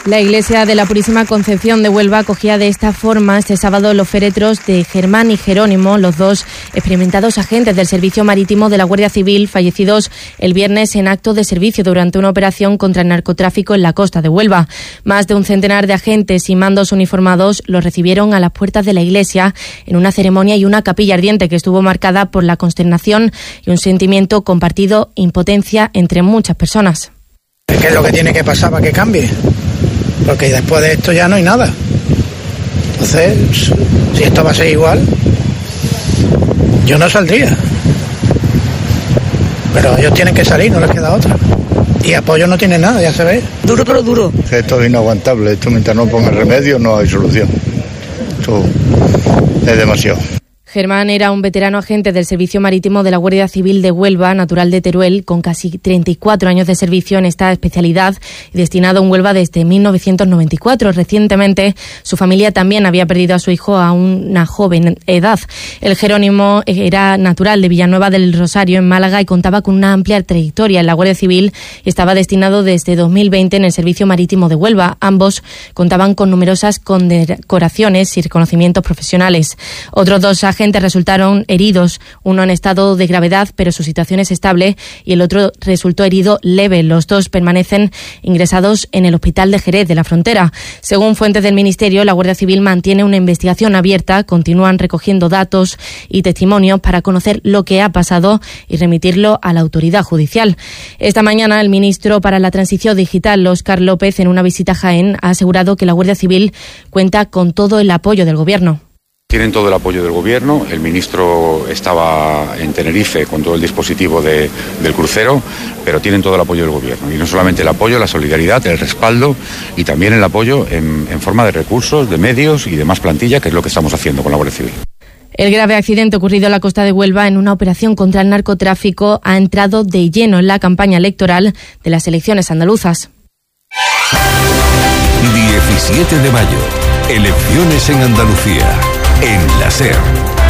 La Iglesia de la Purísima Concepción de Huelva acogía de esta forma este sábado los féretros de Germán y Jerónimo, los dos experimentados agentes del Servicio Marítimo de la Guardia Civil, fallecidos el viernes en acto de servicio durante una operación contra el narcotráfico en la costa de Huelva. Más de un centenar de agentes y mandos uniformados los recibieron a las puertas de la iglesia en una ceremonia y una capilla ardiente que estuvo marcada por la consternación y un sentimiento compartido, impotencia entre muchas personas. ¿Qué es lo que tiene que pasar para que cambie? Porque después de esto ya no hay nada. Entonces, si esto va a ser igual, yo no saldría. Pero ellos tienen que salir, no les queda otra. Y apoyo no tiene nada, ya se ve. Duro pero duro. Esto es inaguantable, esto mientras no pongan remedio no hay solución. Esto es demasiado. Germán era un veterano agente del Servicio Marítimo de la Guardia Civil de Huelva, natural de Teruel, con casi 34 años de servicio en esta especialidad y destinado en Huelva desde 1994. Recientemente, su familia también había perdido a su hijo a una joven edad. El Jerónimo era natural de Villanueva del Rosario, en Málaga, y contaba con una amplia trayectoria en la Guardia Civil y estaba destinado desde 2020 en el Servicio Marítimo de Huelva. Ambos contaban con numerosas condecoraciones y reconocimientos profesionales. Otros dos agentes resultaron heridos, uno en estado de gravedad, pero su situación es estable, y el otro resultó herido leve. Los dos permanecen ingresados en el Hospital de Jerez de la Frontera. Según fuentes del Ministerio, la Guardia Civil mantiene una investigación abierta, continúan recogiendo datos y testimonios para conocer lo que ha pasado y remitirlo a la autoridad judicial. Esta mañana, el ministro para la Transición Digital, Óscar López, en una visita a Jaén, ha asegurado que la Guardia Civil cuenta con todo el apoyo del Gobierno. Tienen todo el apoyo del Gobierno. El ministro estaba en Tenerife con todo el dispositivo del crucero, pero tienen todo el apoyo del Gobierno. Y no solamente el apoyo, la solidaridad, el respaldo y también el apoyo en forma de recursos, de medios y de más plantilla, que es lo que estamos haciendo con la Guardia Civil. El grave accidente ocurrido en la costa de Huelva en una operación contra el narcotráfico ha entrado de lleno en la campaña electoral de las elecciones andaluzas. 17 de mayo. Elecciones en Andalucía. En la SER.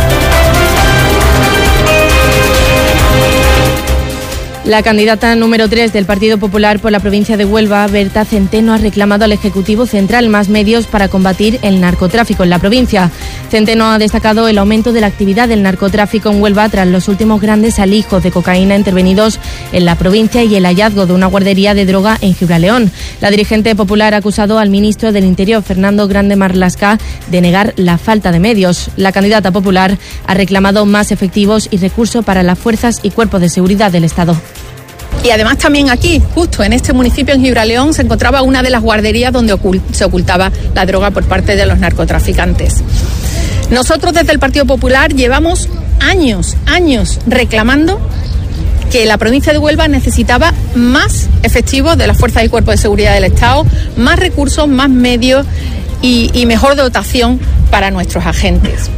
La candidata número 3 del Partido Popular por la provincia de Huelva, Berta Centeno, ha reclamado al Ejecutivo Central más medios para combatir el narcotráfico en la provincia. Centeno ha destacado el aumento de la actividad del narcotráfico en Huelva tras los últimos grandes alijos de cocaína intervenidos en la provincia y el hallazgo de una guardería de droga en Gibraleón. La dirigente popular ha acusado al ministro del Interior, Fernando Grande Marlaska, de negar la falta de medios. La candidata popular ha reclamado más efectivos y recursos para las fuerzas y cuerpos de seguridad del Estado. Y además también aquí, justo en este municipio, en Gibraleón, se encontraba una de las guarderías donde se ocultaba la droga por parte de los narcotraficantes. Nosotros desde el Partido Popular llevamos años reclamando que la provincia de Huelva necesitaba más efectivos de las fuerzas y cuerpos de seguridad del Estado, más recursos, más medios y mejor dotación para nuestros agentes.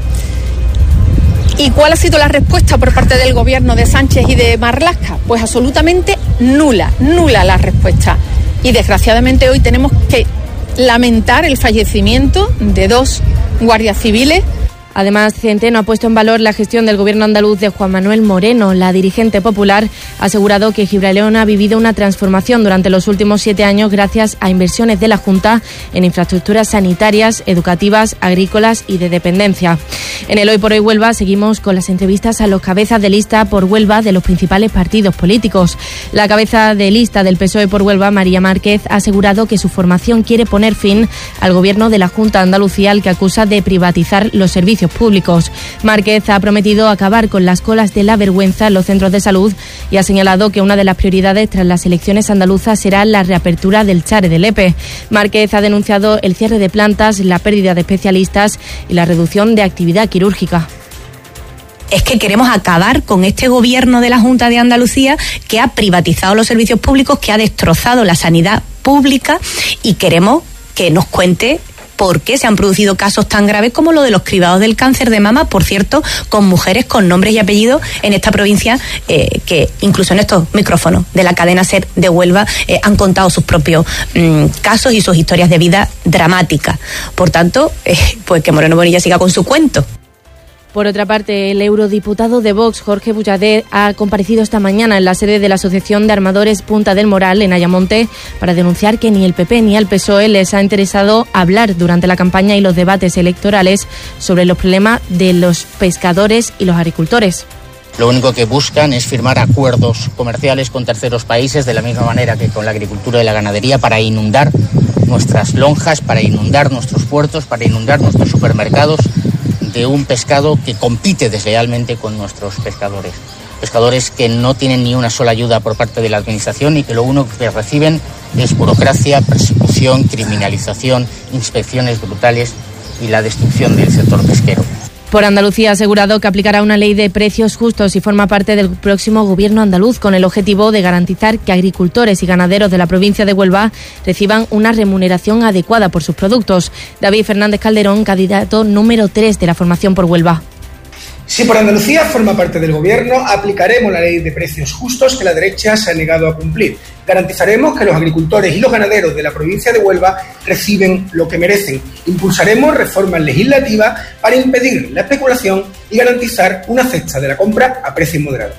¿Y cuál ha sido la respuesta por parte del gobierno de Sánchez y de Marlaska? Pues absolutamente nula la respuesta. Y desgraciadamente hoy tenemos que lamentar el fallecimiento de 2 guardias civiles. Además, Centeno ha puesto en valor la gestión del gobierno andaluz de Juan Manuel Moreno. La dirigente popular ha asegurado que Gibraleón ha vivido una transformación durante los últimos 7 años gracias a inversiones de la Junta en infraestructuras sanitarias, educativas, agrícolas y de dependencia. En el Hoy por Hoy Huelva seguimos con las entrevistas a los cabezas de lista por Huelva de los principales partidos políticos. La cabeza de lista del PSOE por Huelva, María Márquez, ha asegurado que su formación quiere poner fin al gobierno de la Junta de Andalucía, al que acusa de privatizar los servicios públicos. Márquez ha prometido acabar con las colas de la vergüenza en los centros de salud y ha señalado que una de las prioridades tras las elecciones andaluzas será la reapertura del Chare de Lepe. Márquez ha denunciado el cierre de plantas, la pérdida de especialistas y la reducción de actividad quirúrgica. Es que queremos acabar con este gobierno de la Junta de Andalucía que ha privatizado los servicios públicos, que ha destrozado la sanidad pública, y queremos que nos cuente por qué se han producido casos tan graves como lo de los cribados del cáncer de mama, por cierto, con mujeres con nombres y apellidos en esta provincia, que incluso en estos micrófonos de la cadena SER de Huelva han contado sus propios casos y sus historias de vida dramáticas. Por tanto, pues que Moreno Bonilla siga con su cuento. Por otra parte, el eurodiputado de Vox, Jorge Bujadet, ha comparecido esta mañana en la sede de la Asociación de Armadores Punta del Moral, en Ayamonte, para denunciar que ni el PP ni al PSOE les ha interesado hablar durante la campaña y los debates electorales sobre los problemas de los pescadores y los agricultores. Lo único que buscan es firmar acuerdos comerciales con terceros países, de la misma manera que con la agricultura y la ganadería, para inundar nuestras lonjas, para inundar nuestros puertos, para inundar nuestros supermercados de un pescado que compite deslealmente con nuestros pescadores. Pescadores que no tienen ni una sola ayuda por parte de la administración y que lo único que reciben es burocracia, persecución, criminalización, inspecciones brutales y la destrucción del sector pesquero. Por Andalucía ha asegurado que aplicará una ley de precios justos y forma parte del próximo gobierno andaluz, con el objetivo de garantizar que agricultores y ganaderos de la provincia de Huelva reciban una remuneración adecuada por sus productos. David Fernández Calderón, candidato número 3 de la formación por Huelva. Si por Andalucía forma parte del gobierno, aplicaremos la ley de precios justos que la derecha se ha negado a cumplir. Garantizaremos que los agricultores y los ganaderos de la provincia de Huelva reciben lo que merecen. Impulsaremos reformas legislativas para impedir la especulación y garantizar una cesta de la compra a precios moderados.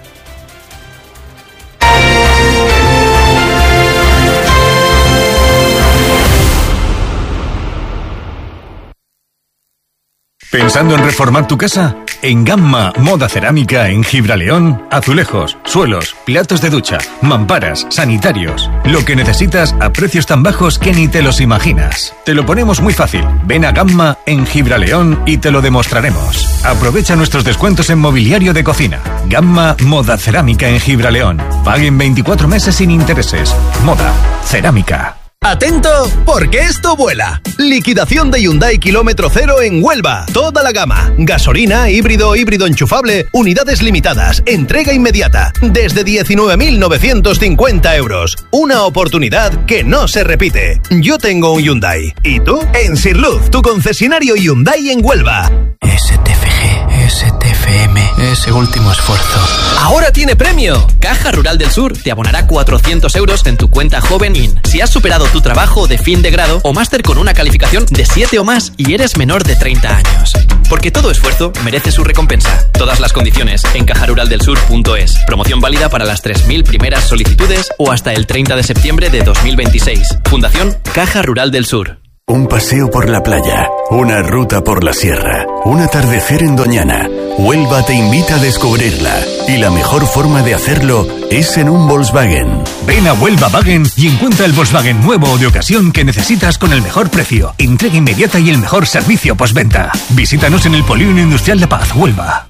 ¿Pensando en reformar tu casa? En Gamma Moda Cerámica en Gibraleón, azulejos, suelos, platos de ducha, mamparas, sanitarios. Lo que necesitas a precios tan bajos que ni te los imaginas. Te lo ponemos muy fácil. Ven a Gamma en Gibraleón y te lo demostraremos. Aprovecha nuestros descuentos en mobiliario de cocina. Gamma Moda Cerámica en Gibraleón. Paguen 24 meses sin intereses. Moda Cerámica. ¡Atento! Porque esto vuela. Liquidación de Hyundai kilómetro cero en Huelva. Toda la gama. Gasolina, híbrido enchufable, unidades limitadas, entrega inmediata. Desde 19.950 euros. Una oportunidad que no se repite. Yo tengo un Hyundai. ¿Y tú? En Sirluz, tu concesionario Hyundai en Huelva. STFG, STFM, ese último esfuerzo. ¡Ahora tiene premio! Caja Rural del Sur te abonará 400 euros en tu cuenta Joven IN. Si has superado tu trabajo de fin de grado o máster con una calificación de 7 o más y eres menor de 30 años. Porque todo esfuerzo merece su recompensa. Todas las condiciones en cajaruraldelsur.es. Promoción válida para las 3.000 primeras solicitudes o hasta el 30 de septiembre de 2026. Fundación Caja Rural del Sur. Un paseo por la playa, una ruta por la sierra, un atardecer en Doñana. Huelva te invita a descubrirla y la mejor forma de hacerlo es en un Volkswagen. Ven a Huelva Wagen y encuentra el Volkswagen nuevo o de ocasión que necesitas con el mejor precio, entrega inmediata y el mejor servicio postventa. Visítanos en el Polígono Industrial La Paz, Huelva.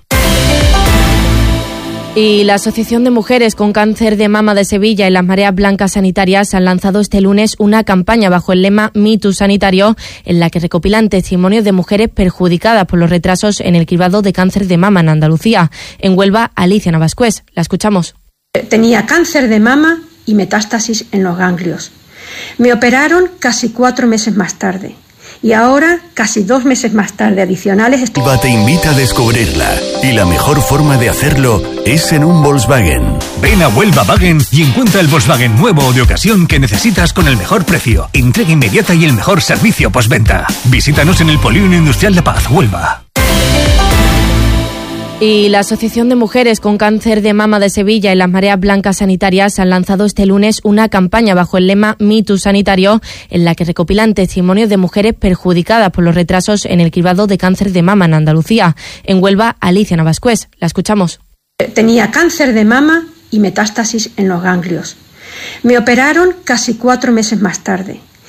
Y la Asociación de Mujeres con Cáncer de Mama de Sevilla y las Mareas Blancas Sanitarias han lanzado este lunes una campaña bajo el lema Me Too Sanitario, en la que recopilan testimonios de mujeres perjudicadas por los retrasos en el cribado de cáncer de mama en Andalucía. En Huelva, Alicia Navascués. La escuchamos. Tenía cáncer de mama y metástasis en los ganglios. Me operaron casi 4 meses más tarde. Y ahora, casi 2 meses más tarde adicionales... Huelva te invita a descubrirla y la mejor forma de hacerlo es en un Volkswagen. Ven a Huelva Wagen y encuentra el Volkswagen nuevo o de ocasión que necesitas con el mejor precio, entrega inmediata y el mejor servicio postventa. Visítanos en el Polígono Industrial La Paz, Huelva. Y la Asociación de Mujeres con Cáncer de Mama de Sevilla y las Mareas Blancas Sanitarias han lanzado este lunes una campaña bajo el lema Me Too Sanitario, en la que recopilan testimonios de mujeres perjudicadas por los retrasos en el cribado de cáncer de mama en Andalucía. En Huelva, Alicia Navascués. La escuchamos. Tenía cáncer de mama y metástasis en los ganglios. Me operaron casi 4 meses más tarde.